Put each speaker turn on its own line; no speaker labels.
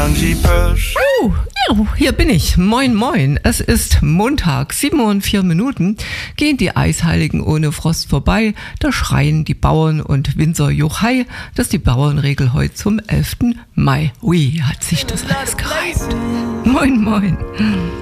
Oh, ja, hier bin ich. Moin, moin. Es ist Montag, 7:04 gehen die Eisheiligen ohne Frost vorbei. Da schreien die Bauern und Winzer Juchhei. Das ist die Bauernregel heute zum 11. Mai. Ui, hat sich das alles gereimt. Moin, moin.